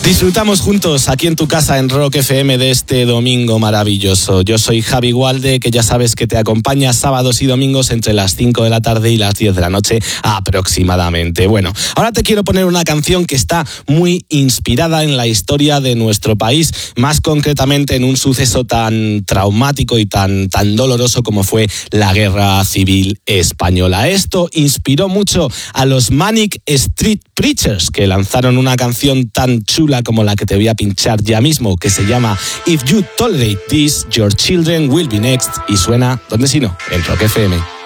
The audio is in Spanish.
Disfrutamos juntos aquí en tu casa en Rock FM de este domingo maravilloso. Yo soy Javi Gualde, que ya sabes que te acompaña sábados y domingos entre las 5 de la tarde y las 10 de la noche aproximadamente. Bueno, ahora te quiero poner una canción que está muy inspirada en la historia de nuestro país, más concretamente en un suceso tan traumático y tan doloroso como fue la Guerra Civil Española. Esto inspiró mucho a los Manic Street Preachers, que lanzaron una canción tan chula como la que te voy a pinchar ya mismo, que se llama If You Tolerate This, Your Children Will Be Next, y suena, ¿dónde si no? En Rock FM.